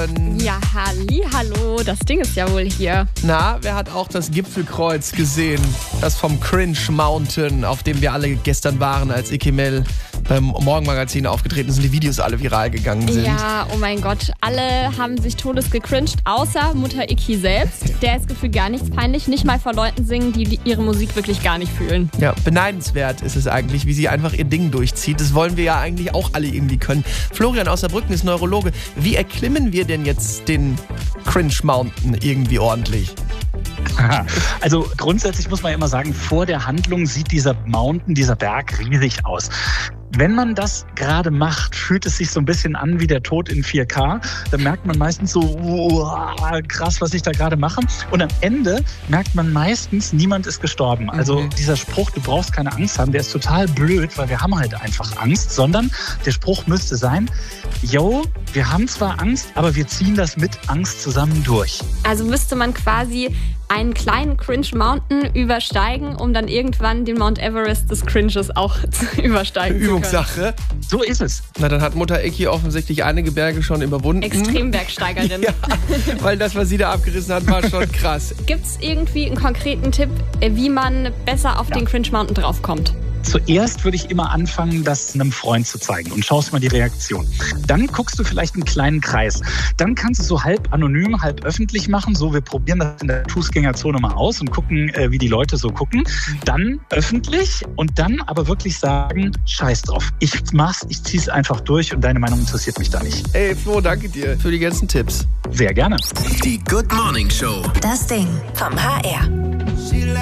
Ja, hallo, das Ding ist ja wohl hier. Na, wer hat auch das Gipfelkreuz gesehen? Das vom Cringe Mountain, auf dem wir alle gestern waren, als Ikemel beim Morgenmagazin aufgetreten sind, die Videos alle viral gegangen sind. Ja, oh mein Gott, alle haben sich todes gecringed, außer Mutter Iki selbst. Der ist gefühlt gar nichts peinlich, nicht mal vor Leuten singen, die ihre Musik wirklich gar nicht fühlen. Ja, beneidenswert ist es eigentlich, wie sie einfach ihr Ding durchzieht. Das wollen wir ja eigentlich auch alle irgendwie können. Florian aus Saarbrücken ist Neurologe. Wie erklimmen wir denn jetzt den Cringe Mountain irgendwie ordentlich? Also grundsätzlich muss man ja immer sagen, vor der Handlung sieht dieser Mountain, dieser Berg riesig aus. Wenn man das gerade macht, fühlt es sich so ein bisschen an wie der Tod in 4K. Dann merkt man meistens so, krass, was ich da gerade mache. Und am Ende merkt man meistens, niemand ist gestorben. Also dieser Spruch, du brauchst keine Angst haben, der ist total blöd, weil wir haben halt einfach Angst. Sondern der Spruch müsste sein, yo, wir haben zwar Angst, aber wir ziehen das mit Angst zusammen durch. Also müsste man quasi einen kleinen Cringe Mountain übersteigen, um dann irgendwann den Mount Everest des Cringes auch zu übersteigen zu können. Übungssache. So ist es. Na, dann hat Mutter Eki offensichtlich einige Berge schon überwunden. Extrembergsteigerin. Ja, weil das, was sie da abgerissen hat, war schon krass. Gibt es irgendwie einen konkreten Tipp, wie man besser auf den Cringe Mountain draufkommt? Zuerst würde ich immer anfangen, das einem Freund zu zeigen und schaust mal die Reaktion. Dann guckst du vielleicht einen kleinen Kreis. Dann kannst du es so halb anonym, halb öffentlich machen. So, wir probieren das in der Fußgängerzone mal aus und gucken, wie die Leute so gucken. Dann öffentlich und dann aber wirklich sagen, scheiß drauf. Ich mach's, ich zieh's einfach durch und deine Meinung interessiert mich da nicht. Ey, Flo, danke dir für die ganzen Tipps. Sehr gerne. Die Good Morning Show. Das Ding vom HR.